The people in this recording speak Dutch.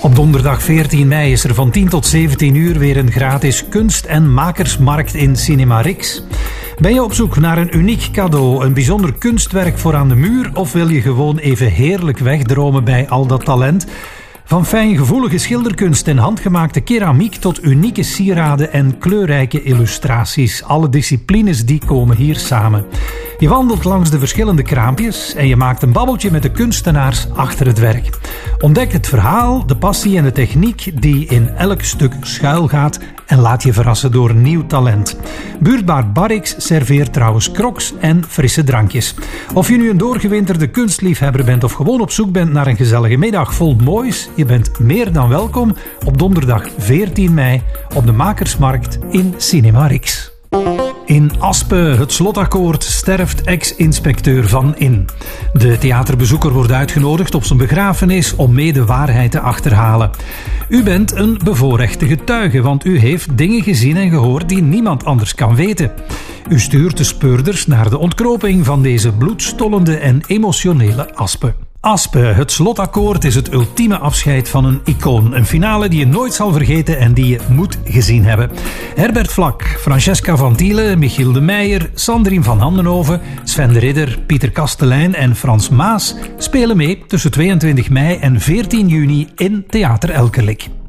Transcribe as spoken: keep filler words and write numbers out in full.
Op donderdag veertien mei is er van tien tot zeventien uur weer een gratis kunst- en makersmarkt in Cinema Rix. Ben je op zoek naar een uniek cadeau, een bijzonder kunstwerk voor aan de muur, of wil je gewoon even heerlijk wegdromen bij al dat talent? Van fijngevoelige schilderkunst en handgemaakte keramiek tot unieke sieraden en kleurrijke illustraties. Alle disciplines die komen hier samen. Je wandelt langs de verschillende kraampjes en je maakt een babbeltje met de kunstenaars achter het werk. Ontdek het verhaal, de passie en de techniek die in elk stuk schuilgaat en laat je verrassen door nieuw talent. Buurtbaar Barrix serveert trouwens crocs en frisse drankjes. Of je nu een doorgewinterde kunstliefhebber bent of gewoon op zoek bent naar een gezellige middag vol moois, je bent meer dan welkom op donderdag veertien mei op de Makersmarkt in Cinema Rix. In Aspe, het slotakkoord, sterft ex-inspecteur Van In. De theaterbezoeker wordt uitgenodigd op zijn begrafenis om mee de waarheid te achterhalen. U bent een bevoorrechte getuige, want u heeft dingen gezien en gehoord die niemand anders kan weten. U stuurt de speurders naar de ontkroping van deze bloedstollende en emotionele Aspe. Aspe, het slotakkoord, is het ultieme afscheid van een icoon. Een finale die je nooit zal vergeten en die je moet gezien hebben. Herbert Vlak, Francesca van Thiele, Michiel de Meijer, Sandrine van Handenhoven, Sven de Ridder, Pieter Kastelein en Frans Maas spelen mee tussen tweeëntwintig mei en veertien juni in Theater Elkelik.